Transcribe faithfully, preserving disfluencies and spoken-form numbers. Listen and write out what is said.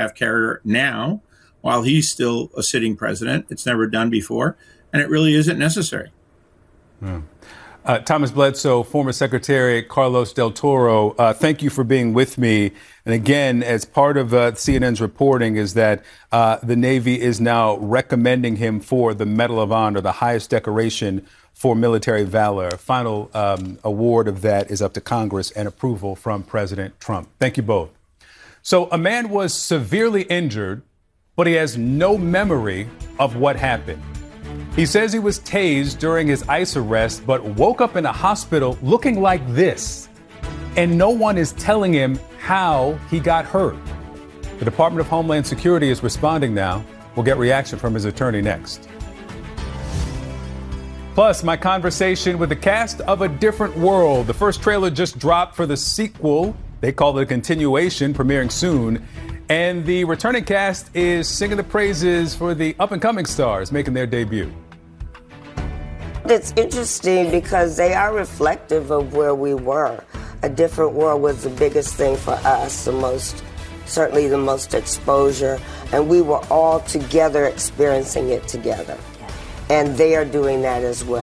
aircraft carrier now while he's still a sitting president. It's never done before, and it really isn't necessary. Hmm. Uh, Thomas Bledsoe, former Secretary Carlos Del Toro, uh, thank you for being with me. And again, as part of uh, C N N's reporting is that uh, the Navy is now recommending him for the Medal of Honor, the highest decoration for military valor. Final um, award of that is up to Congress and approval from President Trump. Thank you both. So a man was severely injured, but he has no memory of what happened. He says he was tased during his ICE arrest, but woke up in a hospital looking like this. And no one is telling him how he got hurt. The Department of Homeland Security is responding now. We'll get reaction from his attorney next. Plus, my conversation with the cast of A Different World. The first trailer just dropped for the sequel. They call it a continuation, premiering soon. And the returning cast is singing the praises for the up-and-coming stars making their debut. It's interesting because they are reflective of where we were. A Different World was the biggest thing for us, the most, certainly the most exposure, and we were all together experiencing it together. And they are doing that as well.